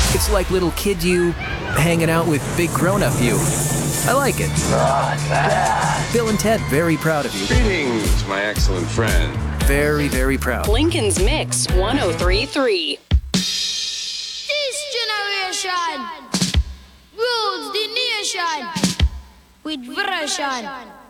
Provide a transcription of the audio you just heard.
It's like little kid you hanging out with big grown-up you. I like it. Bill and Ted, very proud of you. Greetings, my excellent friend. Very, very proud. Lincoln's Mix 103.3. This generation rules the nation with version.